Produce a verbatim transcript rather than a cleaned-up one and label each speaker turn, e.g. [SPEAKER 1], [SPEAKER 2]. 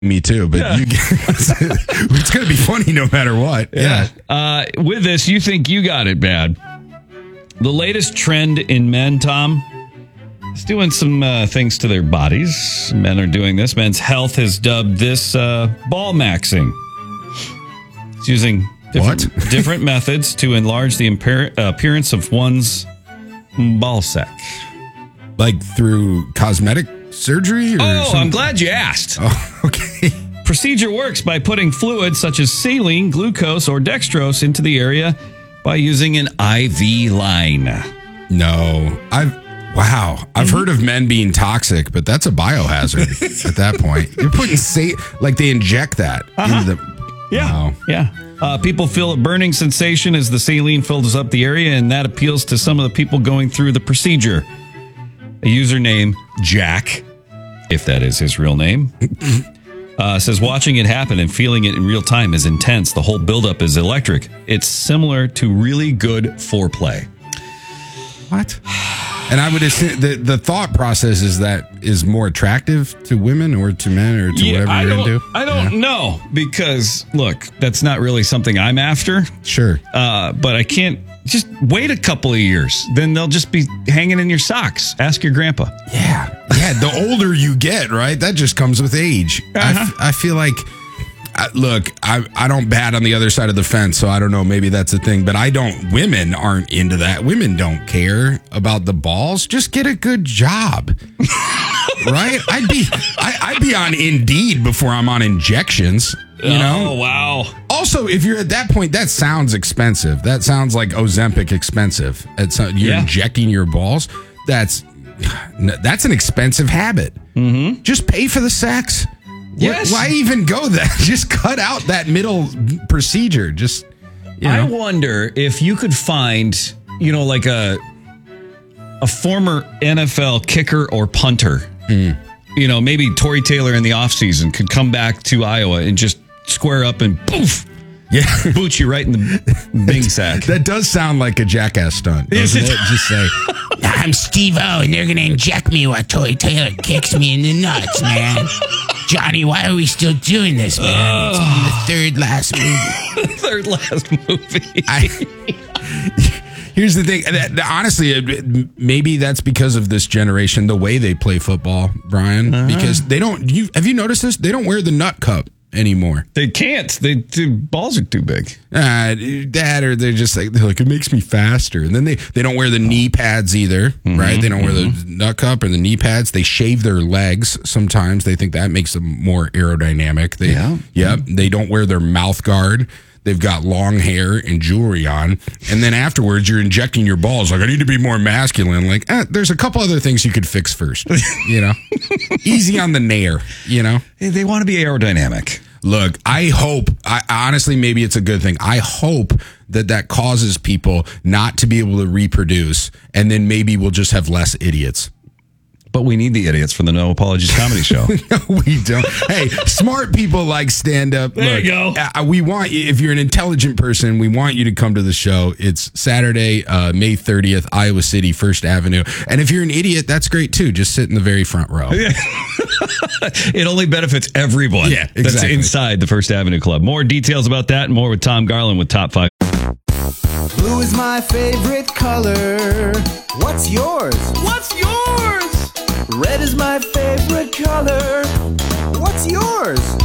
[SPEAKER 1] me too, but
[SPEAKER 2] Yeah.
[SPEAKER 1] you get, it's going to be funny no matter what. Yeah.
[SPEAKER 2] Uh, with this, you think you got it bad. The latest trend in men, Tom, is doing some uh, things to their bodies. Men are doing this. Men's Health has dubbed this uh, ball maxing. It's using different, different methods to enlarge the imper- appearance of one's ball sack.
[SPEAKER 1] Like through cosmetic surgery? Or
[SPEAKER 2] oh,
[SPEAKER 1] something?
[SPEAKER 2] I'm glad you asked.
[SPEAKER 1] Oh, okay.
[SPEAKER 2] Procedure works by putting fluids such as saline, glucose, or dextrose into the area by using an I V line.
[SPEAKER 1] No. I've wow. I've mm-hmm. heard of men being toxic, but that's a biohazard at that point. You're putting sa- like they inject that uh-huh. into the
[SPEAKER 2] Yeah.
[SPEAKER 1] Wow.
[SPEAKER 2] Yeah. Uh, people feel a burning sensation as the saline fills up the area, and that appeals to some of the people going through the procedure. A user named Jack, if that is his real name, uh, says watching it happen and feeling it in real time is intense. The whole buildup is electric. It's similar to really good foreplay.
[SPEAKER 1] What? And I would assume the, the thought process is that is more attractive to women or to men or to
[SPEAKER 2] yeah,
[SPEAKER 1] whatever
[SPEAKER 2] I
[SPEAKER 1] you're
[SPEAKER 2] don't,
[SPEAKER 1] into.
[SPEAKER 2] I don't
[SPEAKER 1] yeah.
[SPEAKER 2] know because, look, that's not really something I'm after.
[SPEAKER 1] Sure.
[SPEAKER 2] Uh, but I can't. Just wait a couple of years. Then they'll just be hanging in your socks. Ask your grandpa.
[SPEAKER 1] Yeah. Yeah. The older you get, right? That just comes with age. Uh-huh. I, f- I feel like, I, look, I, I don't bat on the other side of the fence, so I don't know. Maybe that's a thing. But I don't, women aren't into that. Women don't care about the balls. Just get a good job. Right? I'd be, I, I'd be on Indeed before I'm on injections. You know?
[SPEAKER 2] Oh, wow.
[SPEAKER 1] Also, if you're at that point, that sounds expensive. That sounds like Ozempic expensive. It's, uh, you're
[SPEAKER 2] yeah.
[SPEAKER 1] injecting your balls. That's that's an expensive habit.
[SPEAKER 2] Mm-hmm.
[SPEAKER 1] Just pay for the sex.
[SPEAKER 2] Yes.
[SPEAKER 1] Why, why even go there? Just cut out that middle procedure. Just, you know.
[SPEAKER 2] I wonder if you could find, you know, like a a former N F L kicker or punter.
[SPEAKER 1] Mm.
[SPEAKER 2] You know, maybe Tory Taylor in the offseason could come back to Iowa and just square up and poof,
[SPEAKER 1] yeah,
[SPEAKER 2] boot you right in the bing sack.
[SPEAKER 1] That does sound like a jackass stunt, doesn't it? Just say,
[SPEAKER 3] I'm Steve-O, and they're going to inject me while Tory Taylor kicks me in the nuts, man. Johnny, why are we still doing this, man? Uh, it's the third last movie.
[SPEAKER 2] third last movie.
[SPEAKER 1] I, here's the thing. That, that, honestly, it, maybe that's because of this generation, the way they play football, Brian. Uh-huh. Because they don't. You have you noticed this? They don't wear the nut cup anymore.
[SPEAKER 2] They can't. They, the balls are too big.
[SPEAKER 1] Uh, that or they're just like they're like it makes me faster. And then they they don't wear the knee pads either, mm-hmm, right? They don't mm-hmm. wear the nut cup or the knee pads. They shave their legs sometimes. They think that makes them more aerodynamic. They,
[SPEAKER 2] yeah.
[SPEAKER 1] Yep. Mm-hmm. They don't wear their mouth guard. They've got long hair and jewelry on. And then afterwards, you're injecting your balls. Like, I need to be more masculine. Like, eh, there's a couple other things you could fix first. You know? Easy on the nair, you know?
[SPEAKER 2] They want to be aerodynamic.
[SPEAKER 1] Look, I hope, I honestly, maybe it's a good thing. I hope that that causes people not to be able to reproduce. And then maybe we'll just have less idiots.
[SPEAKER 2] But we need the idiots for the No Apologies Comedy Show.
[SPEAKER 1] No, we don't. Hey, smart people like stand-up.
[SPEAKER 2] There
[SPEAKER 1] Look,
[SPEAKER 2] you go.
[SPEAKER 1] Uh, we want you, if you're an intelligent person, we want you to come to the show. It's Saturday, uh, May thirtieth, Iowa City, First Avenue. And if you're an idiot, that's great too. Just sit in the very front row.
[SPEAKER 2] Yeah. It only benefits everyone.
[SPEAKER 1] Yeah, exactly.
[SPEAKER 2] That's inside the First Avenue Club. More details about that and more with Tom Garland with Top five.
[SPEAKER 4] Blue is my favorite color. What's yours? What's yours? Red is my favorite color. What's yours?